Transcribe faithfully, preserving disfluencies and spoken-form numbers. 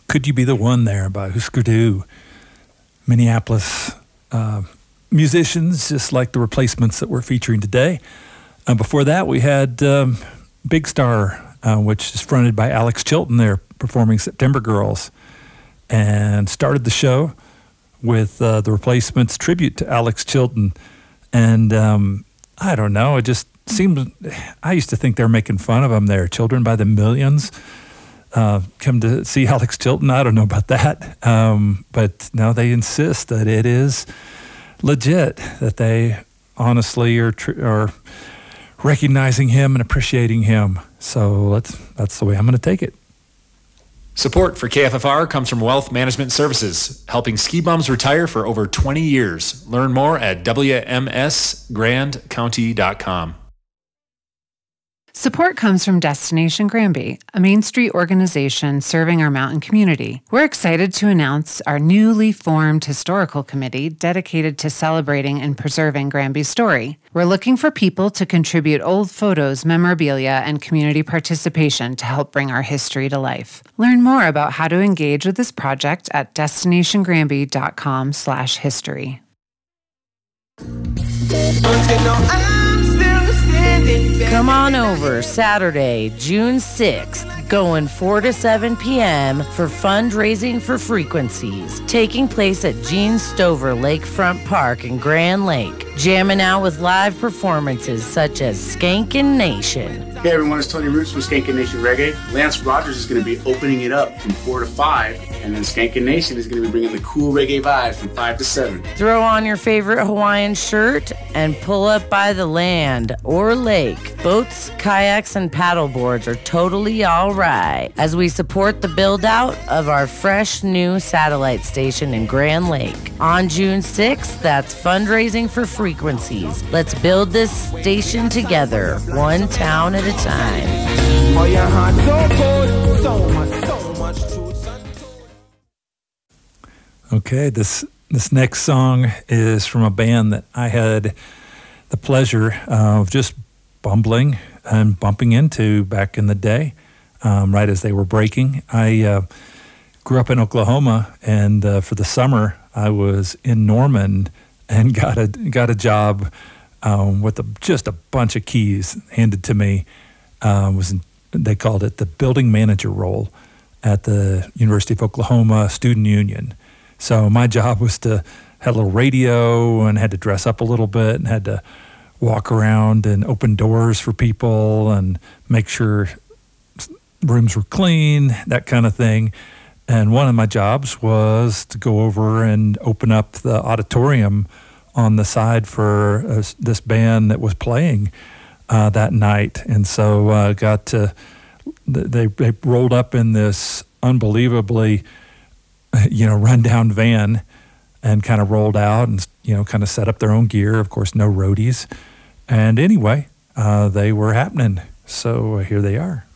Could You Be the One there by Husker Du. Minneapolis uh, musicians, just like the Replacements that we're featuring today. Uh, before that, we had um, Big Star, uh, which is fronted by Alex Chilton. They're performing September Girls, and started the show with uh, the Replacements tribute to Alex Chilton. And um, I don't know, it just seemed, I used to think they were making fun of him there. Children by the Millions uh, come to see Alex Chilton. I don't know about that. Um, but now they insist that it is legit, that they honestly are, tr- are recognizing him and appreciating him. So let's, that's the way I'm going to take it. Support for K F F R comes from Wealth Management Services, helping ski bums retire for over twenty years. Learn more at W M S grand county dot com. Support comes from Destination Granby, a Main Street organization serving our mountain community. We're excited to announce our newly formed historical committee dedicated to celebrating and preserving Granby's story. We're looking for people to contribute old photos, memorabilia, and community participation to help bring our history to life. Learn more about how to engage with this project at destination granby dot com slash history. Come on over Saturday, June sixth, going four to seven p.m. for fundraising for Frequencies, taking place at Gene Stover Lakefront Park in Grand Lake. Jamming out with live performances such as Skankin' Nation. Hey everyone, it's Tony Roots from Skankin' Nation Reggae. Lance Rogers is going to be opening it up from four to five, and then Skankin' Nation is going to be bringing the cool reggae vibe from five to seven. Throw on your favorite Hawaiian shirt and pull up by the land or lake. Boats, kayaks, and paddleboards are totally all right as we support the build-out of our fresh new satellite station in Grand Lake. On June sixth, that's fundraising for Frequencies. Let's build this station together, one town at a time. Oh, your heart so cold, so much, so much truth. Okay, this this next song is from a band that I had the pleasure of just bumbling and bumping into back in the day, um, right as they were breaking. I uh, grew up in Oklahoma, and uh, for the summer I was in Norman and got a got a job um, with a, just a bunch of keys handed to me. Uh, was in, they called it the building manager role at the University of Oklahoma Student Union. So my job was to had a little radio and had to dress up a little bit and had to walk around and open doors for people and make sure rooms were clean, that kind of thing. And one of my jobs was to go over and open up the auditorium on the side for uh, this band that was playing uh, that night. And so I uh, got to, they, they rolled up in this unbelievably, you know, rundown van and kind of rolled out and, you know, kind of set up their own gear. Of course, no roadies. And anyway, uh, they were happening. So uh, here they are.